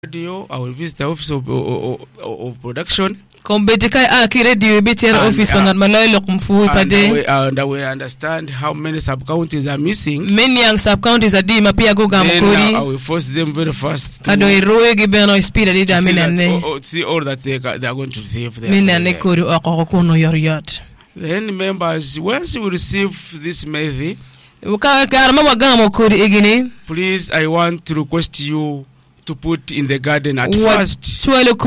Radio, I will visit the office of production. And I will understand how many sub-counties are missing. Then I will force them very fast to see all that they are going to receive there. Then members, once you receive this mail, please, I want to request you to put in the garden at first,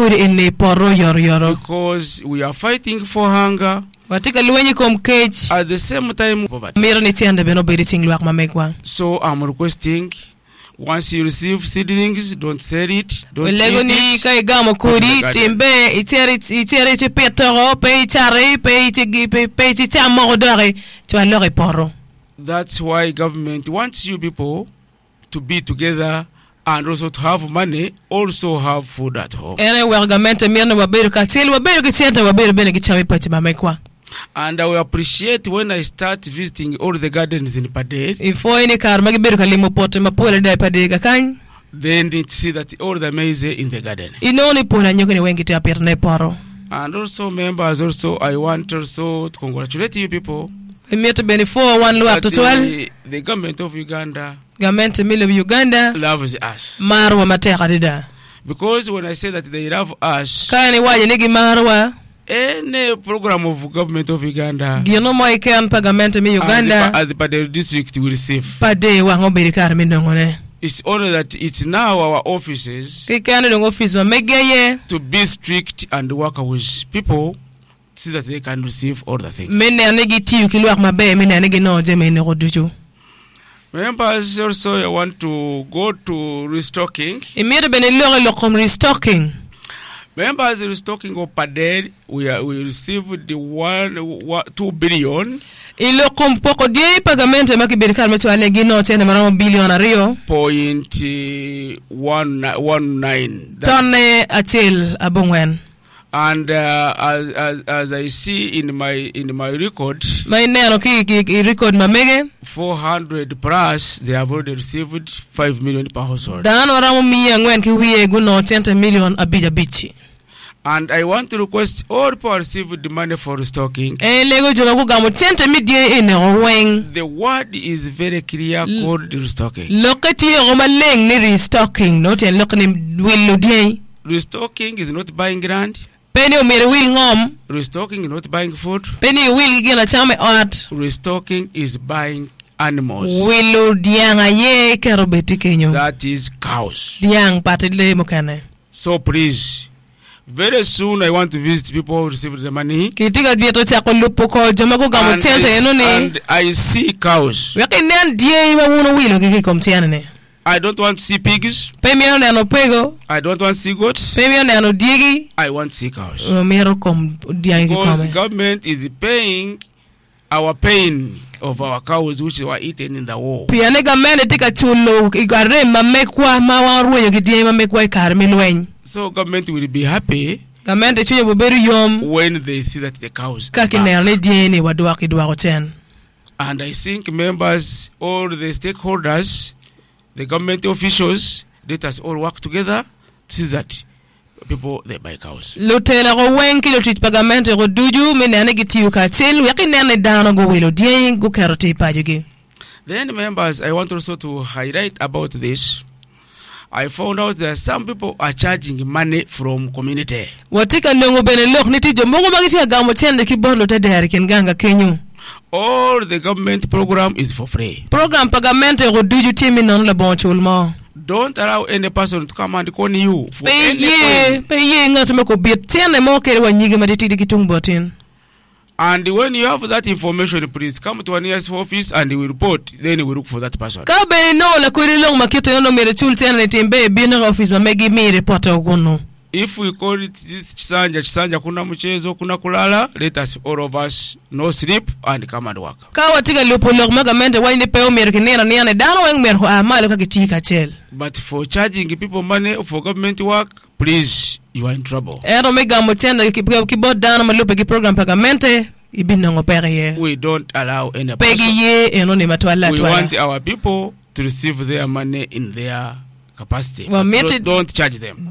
because we are fighting for hunger at the same time poverty. So I'm requesting, once you receive seedlings, don't sell it, don't eat it. That's why government wants you people to be together and also to have money, also have food at home. And I will appreciate when I start visiting all the gardens in Padel. Then they see that all the maize in the garden. And also members, also I want also to congratulate you people. The government of Uganda loves us. Because when I say that they love us, any program of government of Uganda at the Padel district will receive. It's only that it's now our offices to be strict and work with people so that they can receive all the things. Members, also I want to go to restocking. Members, restocking of Padel, we received the 2 billion. .119. And as I see in my record, 400 plus, they have already received 5 million per household. And I want to request all people receive the money for restocking. The word is very clear called restocking. Restocking is not buying land. Restocking is not buying food. Restocking is buying animals. That is cows. So please, very soon I want to visit people who receive the money. And I see cows. I don't want to see pigs. I don't want to see goats. I want to see cows. Because the government is paying our pain of our cows which were eaten in the war. So government will be happy when they see that the cows are back. And I think members, all the stakeholders, the government officials, let us all work together to see that people, they buy cows. Then members, I want also to highlight about this. I found out that some people are charging money from community. All the government program is for free. Don't allow any person to come and con you for and when you have that information, please come to our nearest office and we will report. Then we will look for that person. If we call it this Chisanja kuna mchezo kuna kulala, let us all of us no sleep and come and work. But for charging people money for government work, please, you are in trouble. We don't allow any person. We want our people to receive their money in their capacity. Don't charge them.